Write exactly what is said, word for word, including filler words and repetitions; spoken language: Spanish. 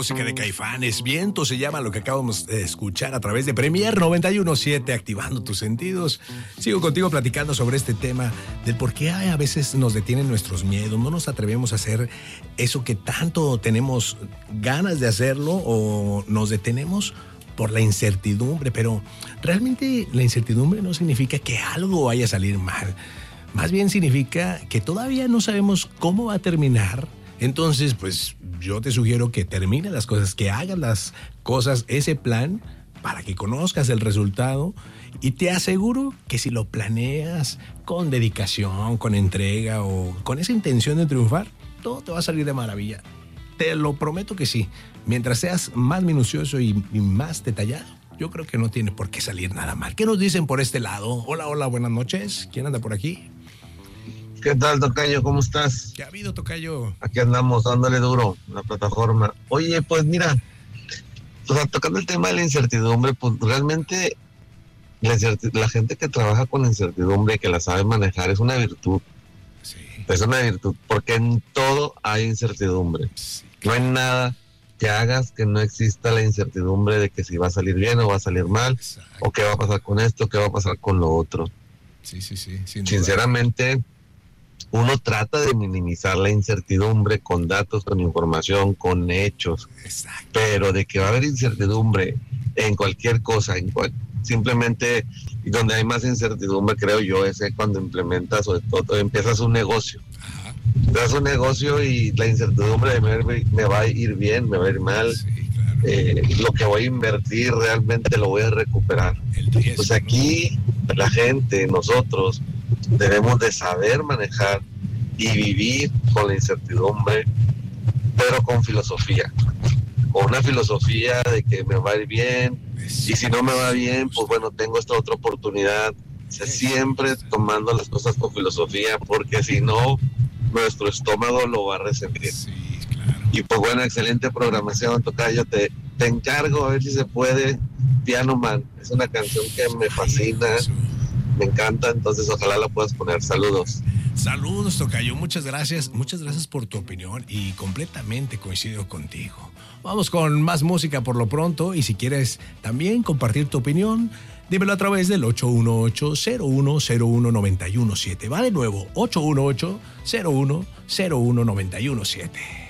música de Caifanes. Viento se llama lo que acabamos de escuchar a través de Premier noventa y uno punto siete, activando tus sentidos. Sigo contigo platicando sobre este tema del por qué a veces nos detienen nuestros miedos, no nos atrevemos a hacer eso que tanto tenemos ganas de hacerlo o nos detenemos por la incertidumbre, pero realmente la incertidumbre no significa que algo vaya a salir mal. Más bien significa que todavía no sabemos cómo va a terminar. Entonces, pues yo te sugiero que termines las cosas, que hagas las cosas, ese plan, para que conozcas el resultado. Y te aseguro que si lo planeas con dedicación, con entrega o con esa intención de triunfar, todo te va a salir de maravilla. Te lo prometo que sí. Mientras seas más minucioso y, y más detallado, yo creo que no tiene por qué salir nada mal. ¿Qué nos dicen por este lado? Hola, hola, buenas noches. ¿Quién anda por aquí? ¿Qué tal, tocayo? ¿Cómo estás? ¿Qué ha habido, tocayo? Aquí andamos dándole duro en la plataforma. Oye, pues mira, o sea, tocando el tema de la incertidumbre, pues realmente la, incerti- la gente que trabaja con incertidumbre, que la sabe manejar, es una virtud. Sí. Es una virtud, porque en todo hay incertidumbre. Sí. No hay nada que hagas que no exista la incertidumbre de que si va a salir bien o va a salir mal, Exacto. o qué va a pasar con esto, qué va a pasar con lo otro. Sí, sí, sí. Sin duda. Sinceramente, uno trata de minimizar la incertidumbre con datos, con información, con hechos, Exacto. pero de que va a haber incertidumbre en cualquier cosa, en cual, simplemente donde hay más incertidumbre, creo yo, es cuando implementas o todo, empiezas un negocio. Ajá. Das un negocio y la incertidumbre de me, me va a ir bien, me va a ir mal, Sí, claro. eh, lo que voy a invertir realmente lo voy a recuperar. El riesgo, Pues aquí la gente, nosotros, debemos de saber manejar y vivir con la incertidumbre, pero con filosofía, con una filosofía de que me va a ir bien, ¿no? y si no me va bien, pues bueno, tengo esta otra oportunidad. O sea, siempre tomando las cosas con filosofía, porque si no, nuestro estómago lo va a resentir. Sí, claro. Y pues bueno, excelente programación, tocayo. Te, te encargo a ver si se puede, Piano Man. Es una canción que me fascina, Eso. me encanta, entonces ojalá la puedas poner. Saludos. Saludos, tocayo. Muchas gracias. Muchas gracias por tu opinión y completamente coincido contigo. Vamos con más música por lo pronto y si quieres también compartir tu opinión, dímelo a través del ocho uno ocho, cero uno cero uno, nueve uno siete. Va de nuevo, ocho uno ocho, cero uno cero uno, nueve uno siete.